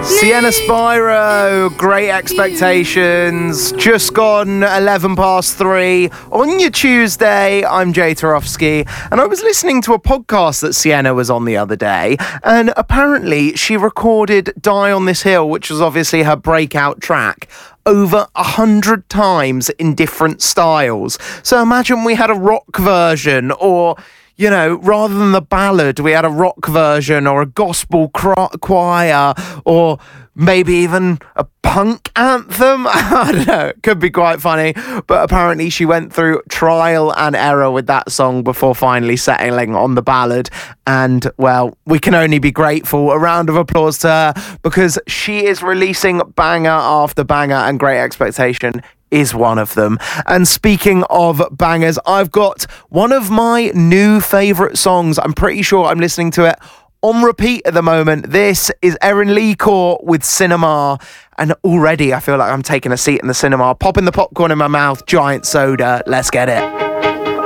Sienna Spyro, Great Expectations, just gone 11 past 3 on your Tuesday. I'm Jay Tarofsky, and I was listening to a podcast that Sienna was on the other day, and apparently she recorded Die on This Hill, which was obviously her breakout track, over 100 times in different styles. So imagine we had a rock version, or, you know, rather than the ballad, we had a rock version or a gospel choir, or maybe even a punk anthem. I don't know. It could be quite funny. But apparently she went through trial and error with that song before finally settling on the ballad. And, well, we can only be grateful. A round of applause to her, because she is releasing banger after banger, and Great Expectation is one of them. And speaking of bangers, I've got one of my new favourite songs. I'm pretty sure I'm listening to it on repeat at the moment. This is Erin Lee Core with Cinema, and already I feel like I'm taking a seat in the cinema, popping the popcorn in my mouth, giant soda. Let's get it.